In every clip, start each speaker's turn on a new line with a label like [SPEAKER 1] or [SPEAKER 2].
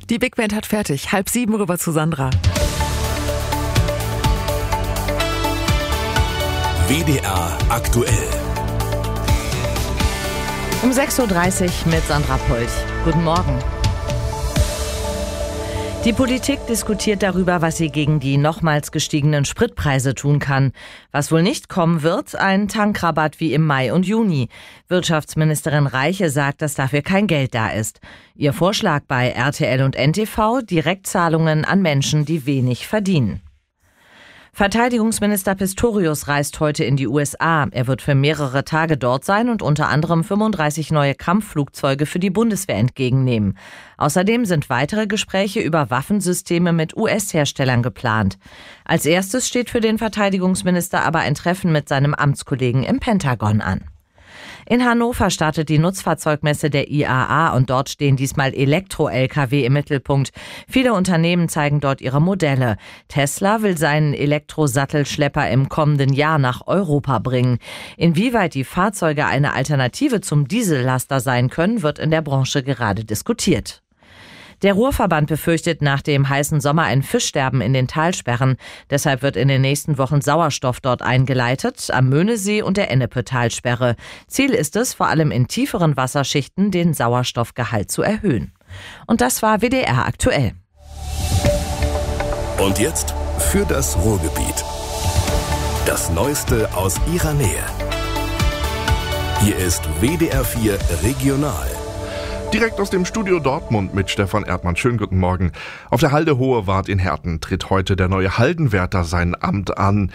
[SPEAKER 1] Die Big Band hat fertig. 6:30 rüber zu Sandra.
[SPEAKER 2] WDR aktuell.
[SPEAKER 3] Um 6:30 Uhr mit Sandra Polt. Guten Morgen. Die Politik diskutiert darüber, was sie gegen die nochmals gestiegenen Spritpreise tun kann. Was wohl nicht kommen wird, ein Tankrabatt wie im Mai und Juni. Wirtschaftsministerin Reiche sagt, dass dafür kein Geld da ist. Ihr Vorschlag bei RTL und NTV: Direktzahlungen an Menschen, die wenig verdienen. Verteidigungsminister Pistorius reist heute in die USA. Er wird für mehrere Tage dort sein und unter anderem 35 neue Kampfflugzeuge für die Bundeswehr entgegennehmen. Außerdem sind weitere Gespräche über Waffensysteme mit US-Herstellern geplant. Als erstes steht für den Verteidigungsminister aber ein Treffen mit seinem Amtskollegen im Pentagon an. In Hannover startet die Nutzfahrzeugmesse der IAA und dort stehen diesmal Elektro-Lkw im Mittelpunkt. Viele Unternehmen zeigen dort ihre Modelle. Tesla will seinen Elektrosattelschlepper im kommenden Jahr nach Europa bringen. Inwieweit die Fahrzeuge eine Alternative zum Diesellaster sein können, wird in der Branche gerade diskutiert. Der Ruhrverband befürchtet nach dem heißen Sommer ein Fischsterben in den Talsperren. Deshalb wird in den nächsten Wochen Sauerstoff dort eingeleitet, am Möhnesee und der Ennepe-Talsperre. Ziel ist es, vor allem in tieferen Wasserschichten den Sauerstoffgehalt zu erhöhen. Und das war WDR aktuell.
[SPEAKER 2] Und jetzt für das Ruhrgebiet. Das Neueste aus ihrer Nähe. Hier ist WDR 4 Regional.
[SPEAKER 4] Direkt aus dem Studio Dortmund mit Stefan Erdmann. Schönen guten Morgen. Auf der Halde Hohe Wart in Herten tritt heute der neue Haldenwärter sein Amt an.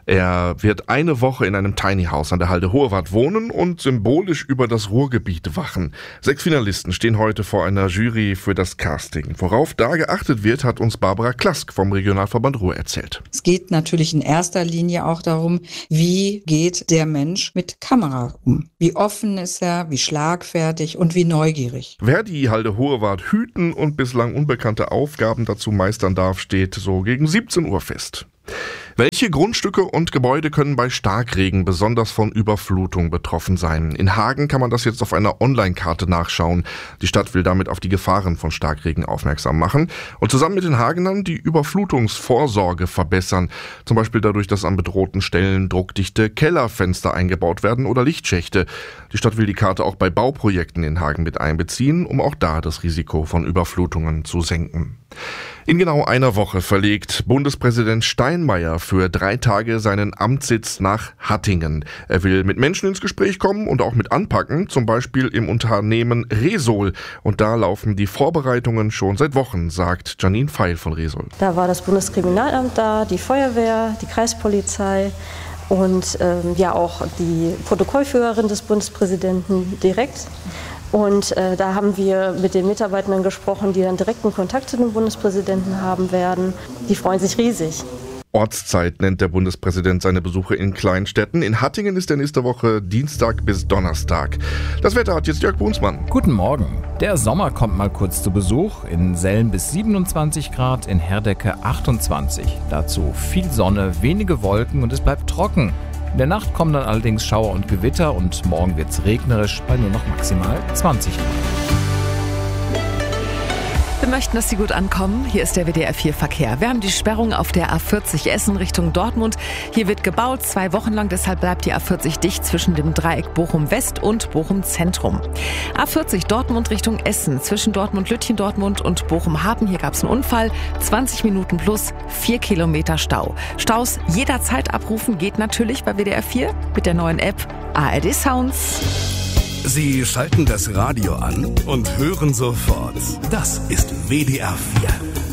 [SPEAKER 4] Er wird eine Woche in einem Tiny House an der Halde Hohe Wart wohnen und symbolisch über das Ruhrgebiet wachen. 6 Finalisten stehen heute vor einer Jury für das Casting. Worauf da geachtet wird, hat uns Barbara Klask vom Regionalverband Ruhr erzählt.
[SPEAKER 5] Es geht natürlich in erster Linie auch darum, wie geht der Mensch mit Kamera um? Wie offen ist er, wie schlagfertig und wie neugierig?
[SPEAKER 4] Wer die Halde Hohe Wart hüten und bislang unbekannte Aufgaben dazu meistern darf, steht so gegen 17 Uhr fest. Welche Grundstücke und Gebäude können bei Starkregen besonders von Überflutung betroffen sein? In Hagen kann man das jetzt auf einer Online-Karte nachschauen. Die Stadt will damit auf die Gefahren von Starkregen aufmerksam machen und zusammen mit den Hagenern die Überflutungsvorsorge verbessern. Zum Beispiel dadurch, dass an bedrohten Stellen druckdichte Kellerfenster eingebaut werden oder Lichtschächte. Die Stadt will die Karte auch bei Bauprojekten in Hagen mit einbeziehen, um auch da das Risiko von Überflutungen zu senken. In genau einer Woche verlegt Bundespräsident Steinmeier für 3 Tage seinen Amtssitz nach Hattingen. Er will mit Menschen ins Gespräch kommen und auch mit anpacken, zum Beispiel im Unternehmen Resol. Und da laufen die Vorbereitungen schon seit Wochen, sagt Janine Feil von Resol.
[SPEAKER 6] Da war das Bundeskriminalamt da, die Feuerwehr, die Kreispolizei und auch die Protokollführerin des Bundespräsidenten direkt. Und da haben wir mit den Mitarbeitenden gesprochen, die dann direkten Kontakt zu dem Bundespräsidenten haben werden. Die freuen sich riesig.
[SPEAKER 4] Ortszeit nennt der Bundespräsident seine Besuche in Kleinstädten. In Hattingen ist er nächste Woche Dienstag bis Donnerstag. Das Wetter hat jetzt Jörg Brunsmann.
[SPEAKER 7] Guten Morgen. Der Sommer kommt mal kurz zu Besuch. In Selm bis 27 Grad, in Herdecke 28. Dazu viel Sonne, wenige Wolken und es bleibt trocken. In der Nacht kommen dann allerdings Schauer und Gewitter und morgen wird's regnerisch bei nur noch maximal 20 Grad.
[SPEAKER 1] Wir möchten, dass Sie gut ankommen. Hier ist der WDR 4 Verkehr. Wir haben die Sperrung auf der A40 Essen Richtung Dortmund. Hier wird gebaut, 2 Wochen lang. Deshalb bleibt die A40 dicht zwischen dem Dreieck Bochum West und Bochum Zentrum. A40 Dortmund Richtung Essen. Zwischen Dortmund-Lütchen-Dortmund und Bochum-Hafen. Hier gab es einen Unfall. 20 Minuten plus 4 Kilometer Stau. Staus jederzeit abrufen geht natürlich bei WDR 4 mit der neuen App ARD Sounds.
[SPEAKER 2] Sie schalten das Radio an und hören sofort. Das ist WDR 4.